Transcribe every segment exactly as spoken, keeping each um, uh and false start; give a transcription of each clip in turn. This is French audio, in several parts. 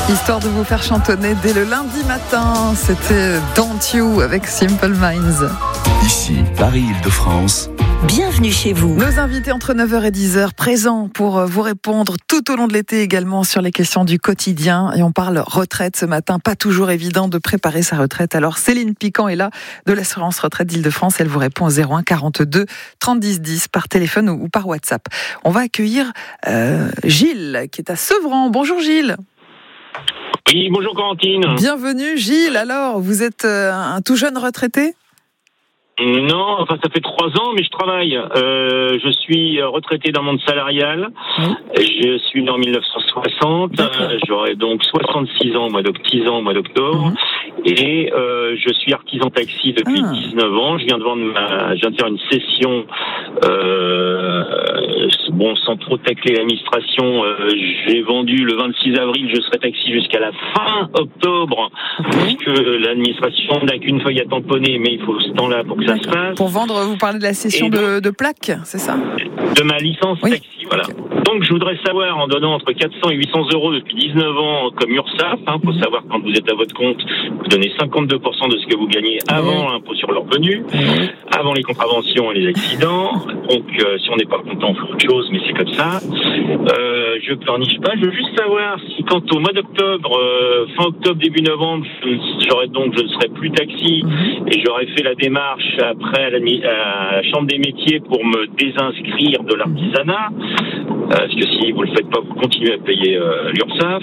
Histoire de vous faire chantonner dès le lundi matin. C'était Don't You avec Simple Minds. Ici, Paris-Île-de-France. Bienvenue chez vous. Nos invités entre neuf heures et dix heures, présents pour vous répondre tout au long de l'été également sur les questions du quotidien. Et on parle retraite ce matin. Pas toujours évident de préparer sa retraite. Alors Céline Piquant est là de l'assurance retraite d'Île-de-France. Elle vous répond au zéro un quarante-deux trente dix dix par téléphone ou par WhatsApp. On va accueillir euh, Gilles qui est à Sevran. Bonjour Gilles. Oui, bonjour Corentine. Bienvenue Gilles. Alors, vous êtes euh, un tout jeune retraité ? Non, enfin ça fait trois ans, mais je travaille. Euh, je suis retraité d'un monde salarial. Mmh. Je suis né en mille neuf cent soixante. Euh, j'aurai donc soixante-six ans au mois d'octobre. Au mois d'octobre. Mmh. Et euh, je suis artisan taxi depuis ah. dix-neuf ans. Je viens de vendre ma, je viens de faire une session. Euh, bon, sans trop tacler l'administration, euh, j'ai vendu le vingt-six avril. Je serai taxi jusqu'à la fin octobre, okay. Parce que l'administration n'a qu'une feuille à tamponner, mais il faut ce temps-là pour que ça se passe. Pour vendre, vous parlez de la cession donc, de, de plaques, c'est ça ? De ma licence oui. taxi, voilà. Okay. Donc je voudrais savoir, en donnant entre quatre cents et huit cents euros depuis dix-neuf ans comme URSSAF, hein, faut mmh. savoir quand vous êtes à votre compte, vous donnez cinquante-deux pour cent de ce que vous gagnez avant mmh. l'impôt sur le revenu, mmh. avant les contraventions et les accidents. Donc euh, si on n'est pas content, on fait autre chose, mais c'est comme ça. Euh, je pleurniche pas, je veux juste savoir si quant au mois d'octobre, euh, fin octobre, début novembre, je, j'aurais donc, je ne serai plus taxi mmh. et j'aurais fait la démarche après à la, à la Chambre des métiers pour me désinscrire de l'artisanat. Euh, parce que si vous le faites pas, vous continuez à payer euh, l'URSSAF.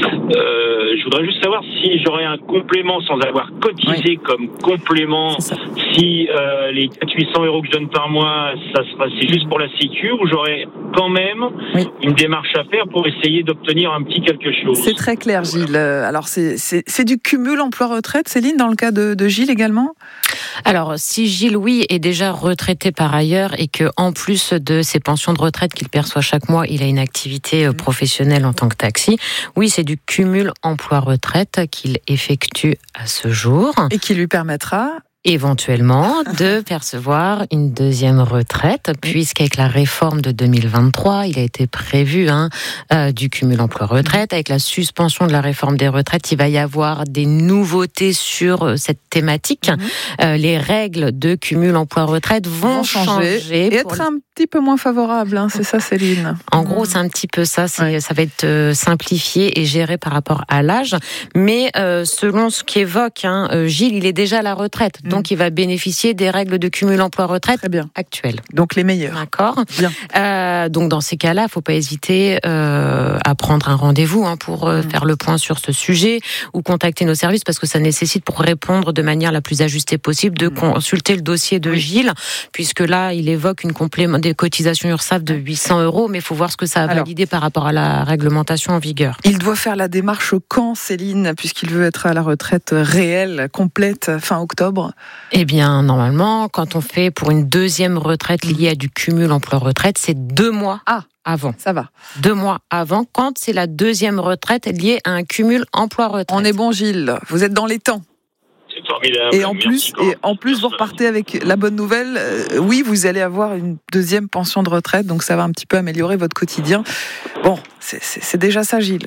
Euh, je voudrais juste savoir si j'aurais un complément sans avoir cotisé oui. comme complément. Si euh, les quatre cents à huit cents euros que je donne par mois, ça sera c'est juste pour la sécu, ou j'aurais quand même oui. une démarche à faire pour essayer d'obtenir un petit quelque chose. C'est très clair, Gilles. Voilà. Alors c'est, c'est, c'est du cumul emploi-retraite, Céline, dans le cas de, de Gilles également ? Alors, si Gilles, oui, est déjà retraité par ailleurs et que, en plus de ses pensions de retraite qu'il perçoit chaque mois, il a une activité professionnelle en tant que taxi, oui, c'est du cumul emploi-retraite qu'il effectue à ce jour. Et qui lui permettra éventuellement de percevoir une deuxième retraite, puisqu'avec la réforme de deux mille vingt-trois, il a été prévu hein, euh, du cumul emploi-retraite. Avec la suspension de la réforme des retraites, il va y avoir des nouveautés sur cette thématique. Mm-hmm. Euh, les règles de cumul emploi-retraite vont, vont changer, changer et être un petit peu moins favorables, hein, c'est ça Céline ? En gros, c'est un petit peu ça, c'est, ouais. ça va être euh, simplifié et géré par rapport à l'âge. Mais euh, selon ce qu'évoque hein, euh, Gilles, il est déjà à la retraite. Donc, il va bénéficier des règles de cumul emploi-retraite actuelles. Donc, les meilleures. D'accord. Bien. Euh, donc, dans ces cas-là, il ne faut pas hésiter euh, à prendre un rendez-vous hein, pour euh, mmh. faire le point sur ce sujet ou contacter nos services parce que ça nécessite, pour répondre de manière la plus ajustée possible, de mmh. consulter le dossier de oui. Gilles, puisque là, il évoque une complément des cotisations URSSAF de huit cents euros, mais il faut voir ce que ça a Alors, validé par rapport à la réglementation en vigueur. Il doit faire la démarche quand, Céline, puisqu'il veut être à la retraite réelle, complète, fin octobre ? Eh bien, normalement, quand on fait pour une deuxième retraite liée à du cumul emploi-retraite, c'est deux mois ah, avant. Ça va. Deux mois avant, quand c'est la deuxième retraite liée à un cumul emploi-retraite. On est bon, Gilles. Vous êtes dans les temps. C'est formidable. Et en plus, et en plus, vous repartez avec la bonne nouvelle. Euh, oui, vous allez avoir une deuxième pension de retraite, donc ça va un petit peu améliorer votre quotidien. Bon, c'est, c'est, c'est déjà ça, Gilles.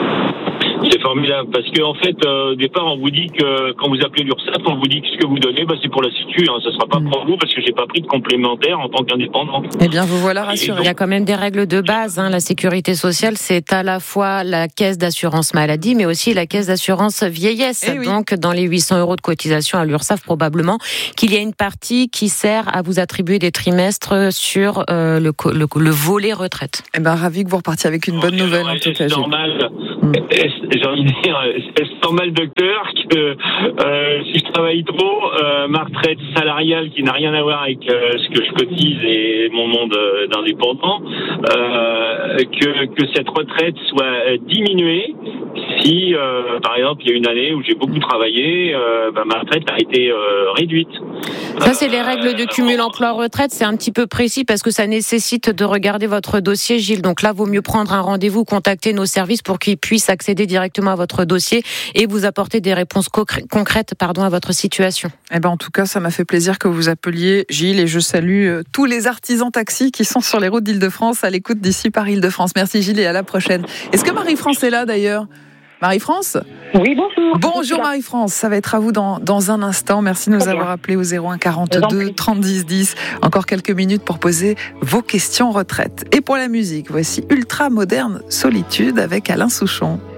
C'est formidable, parce qu'en en fait, euh, au départ, on vous dit que quand vous appelez l'URSSAF, on vous dit que ce que vous donnez, bah, c'est pour la sécu, hein, ça ne sera pas mmh. pour vous, parce que j'ai pas pris de complémentaire en tant qu'indépendant. Eh bien, vous voilà rassuré. Donc, il y a quand même des règles de base. Hein. La sécurité sociale, c'est à la fois la caisse d'assurance maladie, mais aussi la caisse d'assurance vieillesse. Eh oui. Donc, dans les huit cents euros de cotisation à l'URSSAF, probablement qu'il y a une partie qui sert à vous attribuer des trimestres sur euh, le, le, le volet retraite. Eh bien, ravi que vous repartiez avec une bonne nouvelle, en tout cas. C'est normal. Mmh. J'ai envie de dire, est-ce normal, docteur, que euh, si je travaille trop, euh, ma retraite salariale qui n'a rien à voir avec euh, ce que je cotise et mon monde euh, d'indépendant, euh, que, que cette retraite soit diminuée si, euh, par exemple, il y a une année où j'ai beaucoup travaillé, euh, bah, ma retraite a été euh, réduite. Ça, c'est les règles de cumul emploi-retraite. C'est un petit peu précis parce que ça nécessite de regarder votre dossier, Gilles. Donc là, vaut mieux prendre un rendez-vous, contacter nos services pour qu'ils puissent accéder directement à votre dossier et vous apporter des réponses concrètes pardon, à votre situation. Eh ben, en tout cas, ça m'a fait plaisir que vous appeliez, Gilles, et je salue tous les artisans taxis qui sont sur les routes d'Île-de-France à l'écoute d'ici par Île-de-France. Merci, Gilles, et à la prochaine. Est-ce que Marie-France est là, d'ailleurs ? Marie-France ? Oui, bonjour. Bonjour Marie-France, ça va être à vous dans, dans un instant. Merci de nous avoir appelé au zéro un quarante-deux trente dix dix. Encore quelques minutes pour poser vos questions retraite. Et pour la musique, voici Ultra Moderne Solitude avec Alain Souchon.